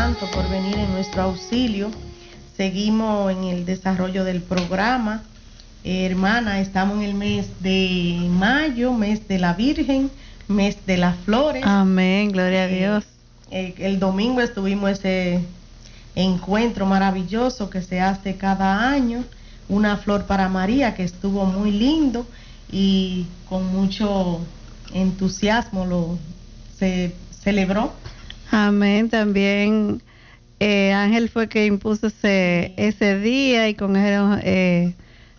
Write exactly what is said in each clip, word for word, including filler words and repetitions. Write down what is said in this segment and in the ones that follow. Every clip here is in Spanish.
Santo por venir en nuestro auxilio. Seguimos en el desarrollo del programa. Eh, hermana, estamos en el mes de mayo, mes de la Virgen, mes de las flores. Amén, gloria a Dios. Eh, eh, el domingo estuvimos ese encuentro maravilloso que se hace cada año, una flor para María, que estuvo muy lindo y con mucho entusiasmo lo se celebró. Amén. También eh, Ángel fue que impuso ese, ese día y con él eh,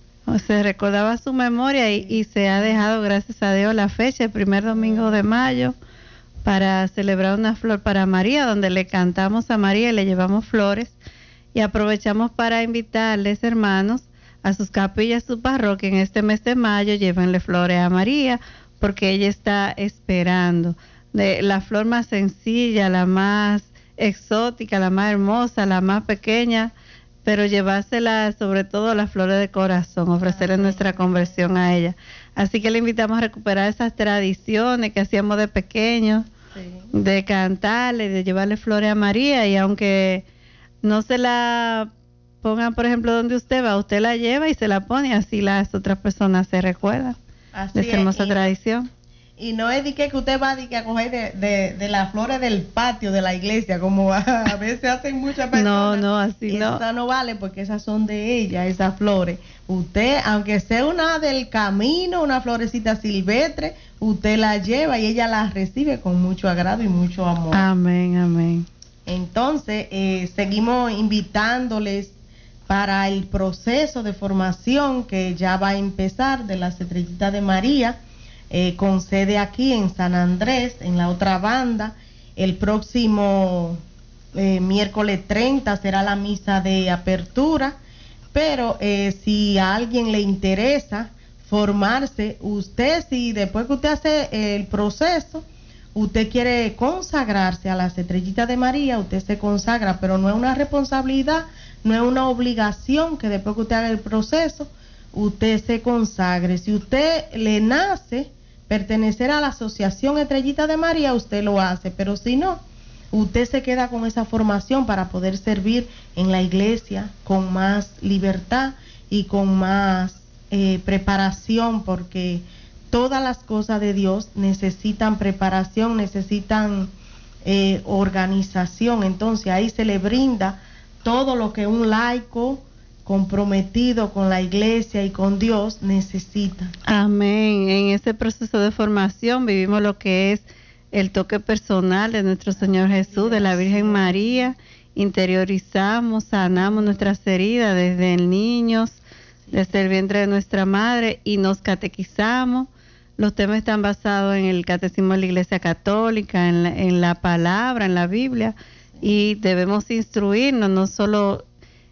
se recordaba su memoria y, y se ha dejado, gracias a Dios, la fecha, el primer domingo de mayo, para celebrar una flor para María, donde le cantamos a María y le llevamos flores. Y aprovechamos para invitarles, hermanos, a sus capillas, su parroquia, en este mes de mayo, llévenle flores a María, porque ella está esperando. De la flor más sencilla, la más exótica, la más hermosa, la más pequeña, pero llevársela, sobre todo las flores de corazón, ofrecerle nuestra conversión a ella. Así que le invitamos a recuperar esas tradiciones que hacíamos de pequeños, sí, de cantarle, de llevarle flores a María, y aunque no se la pongan, por ejemplo, donde usted va, usted la lleva y se la pone, así las otras personas se recuerdan así de esa hermosa y, tradición. Y no es de que usted va de que a coger de, de, de las flores del patio de la iglesia, como a, a veces hacen muchas personas. No, no, así no. Esa no vale, porque esas son de ella, esas flores. Usted, aunque sea una del camino, una florecita silvestre, usted la lleva y ella la recibe con mucho agrado y mucho amor. Amén, amén. Entonces, eh, seguimos invitándoles para el proceso de formación que ya va a empezar de las Estrellitas de María, eh, con sede aquí en San Andrés, en la otra banda. El próximo eh, miércoles treinta será la misa de apertura, pero eh, si a alguien le interesa formarse, usted, si después que usted hace el proceso, usted quiere consagrarse a las Estrellitas de María, usted se consagra, pero no es una responsabilidad, no es una obligación que después que usted haga el proceso, usted se consagre. Si usted le nace pertenecer a la Asociación Estrellitas de María, usted lo hace, pero si no, usted se queda con esa formación para poder servir en la iglesia con más libertad y con más eh, preparación, porque todas las cosas de Dios necesitan preparación, necesitan eh, organización. Entonces ahí se le brinda todo lo que un laico comprometido con la iglesia y con Dios necesita. Amén. En ese proceso de formación vivimos lo que es el toque personal de nuestro Señor Jesús, de la Virgen María. Interiorizamos, sanamos nuestras heridas desde el niños, desde el vientre de nuestra madre, y nos catequizamos. Los temas están basados en el Catecismo de la Iglesia Católica, en la, en la palabra, en la Biblia, y debemos instruirnos, no solo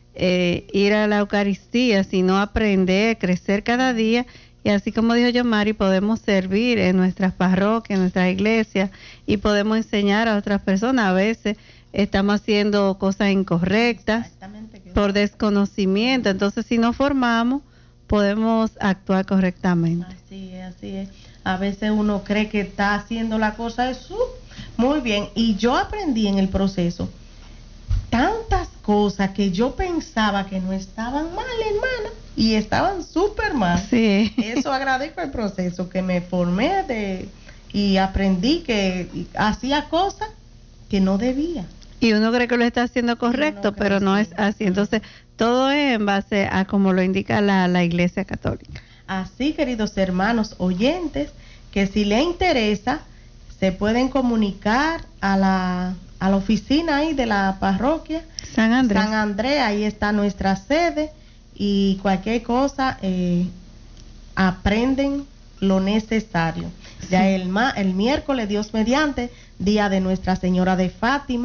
eh, ir a la Eucaristía, sino aprender, crecer cada día, y así como dijo yo, Mari, podemos servir en nuestras parroquias, en nuestras iglesias, y podemos enseñar a otras personas. A veces estamos haciendo cosas incorrectas por desconocimiento, entonces si nos formamos, podemos actuar correctamente. Así es, así es. A veces uno cree que está haciendo la cosa eso muy bien, y yo aprendí en el proceso tantas cosas que yo pensaba que no estaban mal, hermana, y estaban súper mal. Sí. Eso agradezco el proceso, que me formé de y aprendí que hacía cosas que no debía. Y uno cree que lo está haciendo correcto, pero no es así. Entonces, todo es en base a como lo indica la, la Iglesia Católica. Así, queridos hermanos oyentes, que si le interesa, se pueden comunicar a la, a la oficina ahí de la parroquia San Andrés. San Andrés, ahí está nuestra sede, y cualquier cosa, eh, aprenden lo necesario. Sí. Ya el, ma, el miércoles, Dios mediante, día de Nuestra Señora de Fátima.